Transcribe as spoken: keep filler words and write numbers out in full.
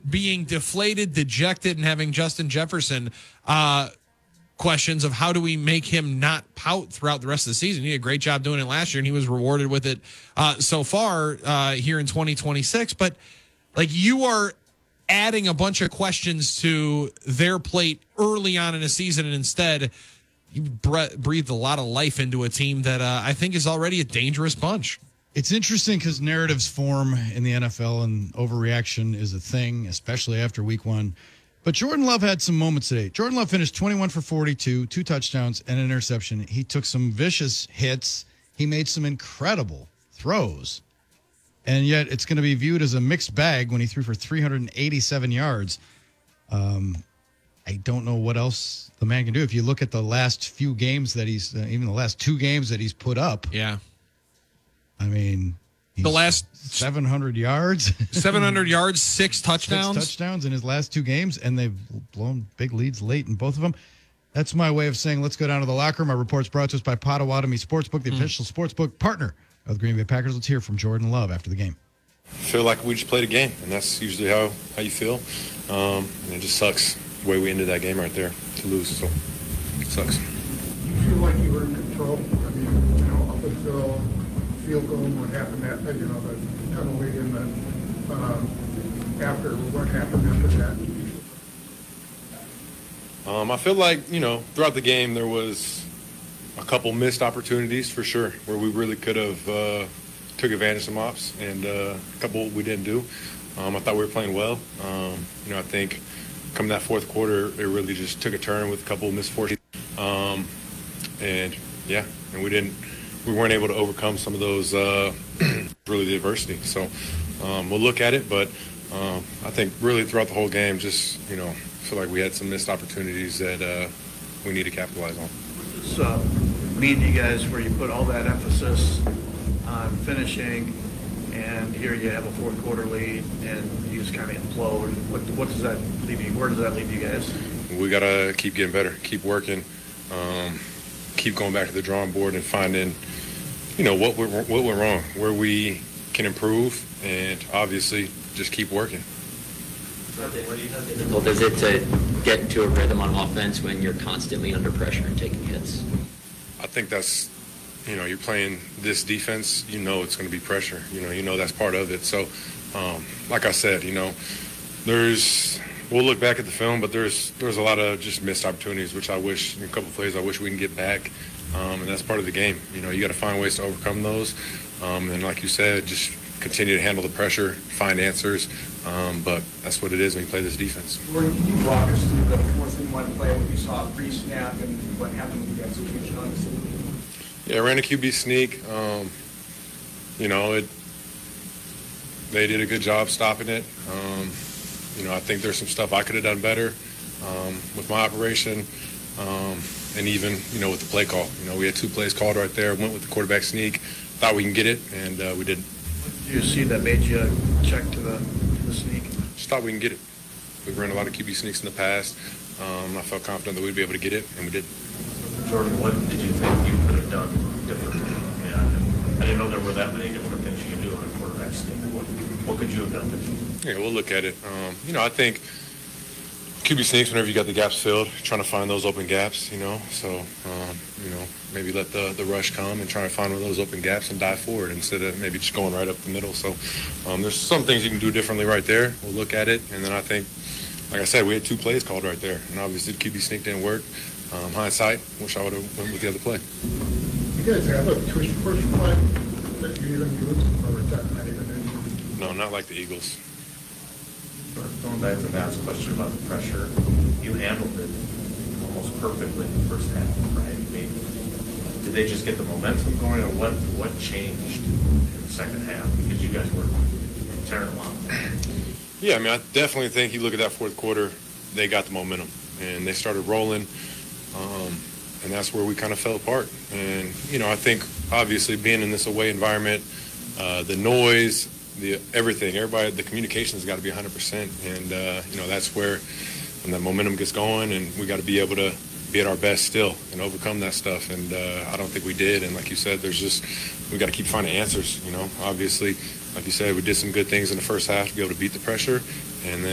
being deflated, dejected, and having Justin Jefferson uh, questions of how do we make him not pout throughout the rest of the season. He did a great job doing it last year, and he was rewarded with it uh, so far uh, here in twenty twenty-six. But, like, you are adding a bunch of questions to their plate early on in a season, and instead you bre- breathed a lot of life into a team that uh, I think is already a dangerous bunch. It's interesting because narratives form in the N F L and overreaction is a thing, especially after week one. But Jordan Love had some moments today. Jordan Love finished twenty-one for forty-two, two touchdowns and an interception. He took some vicious hits. He made some incredible throws. And yet it's going to be viewed as a mixed bag when he threw for three hundred eighty-seven yards. Um, I don't know what else the man can do. If you look at the last few games that he's, uh, even the last two games that he's put up. Yeah. I mean, the last seven hundred yards, seven hundred yards, six touchdowns, six touchdowns in his last two games, and they've blown big leads late in both of them. That's my way of saying let's go down to the locker room. Our report's brought to us by Potawatomi Sportsbook, the mm. official sportsbook partner of the Green Bay Packers. Let's hear from Jordan Love after the game. I feel like we just played a game, and that's usually how, how you feel. Um, and it just sucks the way we ended that game right there to lose. So it sucks. You feel like you were in control? I mean, you know, up until field goal, what happened that, you know, the penalty, and then um, after, what happened after that? Um, I feel like, you know, throughout the game there was a couple missed opportunities for sure where we really could have uh, took advantage of some ops, and uh, a couple we didn't do. Um, I thought we were playing well. Um, you know, I think coming that fourth quarter, it really just took a turn with a couple of misfortunes. Um, and, yeah, and we didn't. we weren't able to overcome some of those, uh, really the adversity. So um, we'll look at it, but um, I think really throughout the whole game, just, you know, feel like we had some missed opportunities that uh, we need to capitalize on. What does this uh, mean to you guys where you put all that emphasis on finishing, and here you have a fourth quarter lead and you just kind of implode? What, what does that leave you? Where does that leave you guys? We got to keep getting better, keep working, um, keep going back to the drawing board and finding, you know, what, we're, what went wrong, where we can improve, and obviously just keep working. How difficult is it to get into a rhythm on offense when you're constantly under pressure and taking hits? I think that's, you know, you're playing this defense, you know it's going to be pressure. You know, you know that's part of it. So, um, like I said, you know, there's we'll look back at the film, but there's there's a lot of just missed opportunities, which I wish, in a couple of plays, I wish we can get back. Um, and that's part of the game. You know, you got to find ways to overcome those. Um, and like you said, just continue to handle the pressure, find answers. Um, but that's what it is when you play this defense. Can you walk us through the fourth and one play when you saw pre-snap and what happened with the execution on the scene? Yeah, I ran a Q B sneak. Um, you know, it. They did a good job stopping it. Um, you know, I think there's some stuff I could have done better um, with my operation, um, and even, you know, with the play call. You know, we had two plays called right there. Went with the quarterback sneak. Thought we can get it, and uh, we didn't. What did you see that made you check to the, the sneak? Just thought we can get it. We've run a lot of Q B sneaks in the past. Um, I felt confident that we'd be able to get it, and we did. Jordan, what did you think you could have done differently? Yeah, I didn't know there were that many different things you could do on a quarterback sneak. What, what could you have done differently? Yeah, we'll look at it. Um, you know, I think Q B sneaks, whenever you got the gaps filled, trying to find those open gaps, you know. So, um, you know, maybe let the, the rush come and try to find one of those open gaps and dive forward instead of maybe just going right up the middle. So um, there's some things you can do differently right there. We'll look at it. And then I think, like I said, we had two plays called right there. And obviously the Q B sneak didn't work. Um, hindsight, wish I would have went with the other play. You guys have a push push play that you even use, or is that not even in? No, not like the Eagles. Going back to Matt's question about the pressure, you handled it almost perfectly in the first half, right? I mean, did they just get the momentum going, or what, what changed in the second half? Because you guys were tearing them up. Yeah, I mean, I definitely think you look at that fourth quarter, they got the momentum, and they started rolling. Um, and that's where we kind of fell apart. And, you know, I think obviously being in this away environment, uh, the noise, the everything, everybody, the communication's got to be one hundred percent. And, uh, you know, that's where when that momentum gets going, and we got to be able to be at our best still and overcome that stuff. And uh, I don't think we did. And like you said, there's just, we got to keep finding answers, you know. Obviously, like you said, we did some good things in the first half to be able to beat the pressure. And then